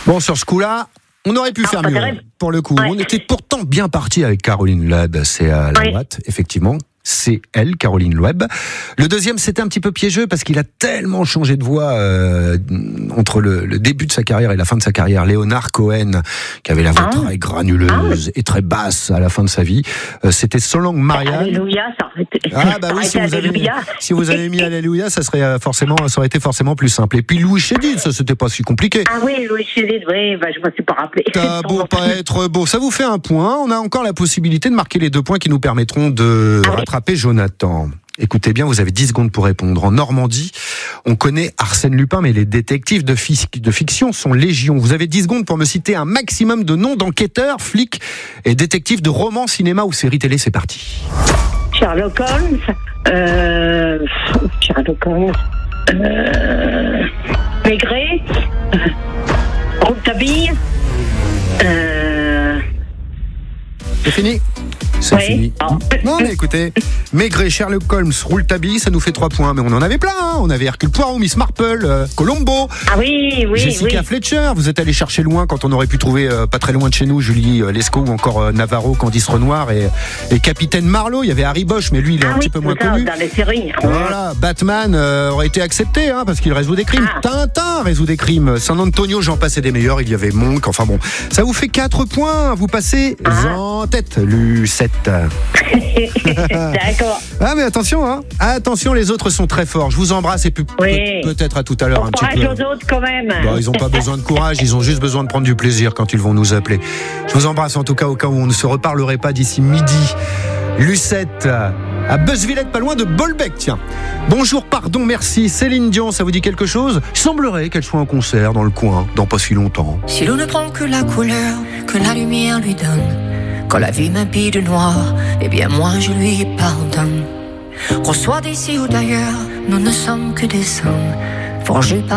Bon, sur ce coup-là, on aurait pu faire mieux, pour le coup. Ouais. On était pourtant bien parti avec Caroline Loeb. C'est la boîte, effectivement. C'est elle, Caroline Loeb. Le deuxième, c'était un petit peu piégeux parce qu'il a tellement changé de voix entre le début de sa carrière et la fin de sa carrière. Leonard Cohen, qui avait la voix très granuleuse et très basse à la fin de sa vie. C'était Solange Marianne. Alléluia, ça aurait été... Ah bah oui, si vous avez mis Alléluia, ça aurait été forcément plus simple. Et puis Louis Chédid, ça c'était pas si compliqué. Ah oui, Louis Chédid, oui, je me suis pas rappelé. T'as beau pas être beau, ça vous fait un point. On a encore la possibilité de marquer les 2 points qui nous permettront de rattraper Jonathan. Écoutez bien, vous avez 10 secondes pour répondre. En Normandie, on connaît Arsène Lupin, mais les détectives de fiction sont légion. Vous avez 10 secondes pour me citer un maximum de noms d'enquêteurs, flics et détectives de romans, cinéma ou séries télé. C'est parti. Sherlock Holmes, Maigret, Rouletabille, C'est fini. C'est fini. Oh. Non mais écoutez, Maigret, Sherlock Holmes, Rouletabille, ça nous fait 3 points. Mais on en avait plein, hein. On avait Hercule Poirot, Miss Marple, Colombo, Jessica Fletcher. Vous êtes allé chercher loin quand on aurait pu trouver pas très loin de chez nous Julie Lescaut ou encore Navarro, Candice Renoir et Capitaine Marlowe. Il y avait Harry Bosch, mais lui il est un petit peu moins connu. Dans les séries. Voilà, Batman aurait été accepté parce qu'il résout des crimes. Tintin résout des crimes. San Antonio, j'en passais des meilleurs. Il y avait Monk. Enfin bon, ça vous fait 4 points. Vous passez en tête, Lucette. D'accord. Ah mais attention, attention, les autres sont très forts. Je vous embrasse et peut-être à tout à l'heure un petit peu. Courage aux autres quand même. Bon, ils n'ont pas besoin de courage, ils ont juste besoin de prendre du plaisir quand ils vont nous appeler. Je vous embrasse en tout cas au cas où on ne se reparlerait pas d'ici midi. Lucette, à Beuzevillette, pas loin de Bolbec, tiens. Bonjour, pardon, merci. Céline Dion, ça vous dit quelque chose? Il semblerait qu'elle soit en concert dans le coin, dans pas si longtemps. Si l'on ne prend que la couleur que la lumière lui donne, quand la vie m'habille de noir, eh bien moi je lui pardonne. Qu'on soit d'ici ou d'ailleurs, nous ne sommes que des hommes forgés par